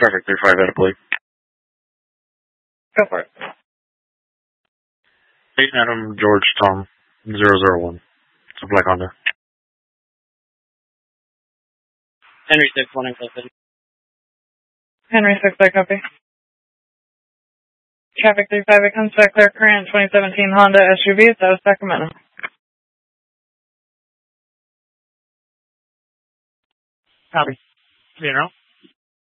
Traffic 35 at a plate. Go for it. 8 Adam George Tom 001. It's a black Honda. Henry 6, 1 in close. Henry 6, I copy. Traffic 35, it comes back clear current 2017 Honda SUV. It's out of Sacramento. Copy. Zero.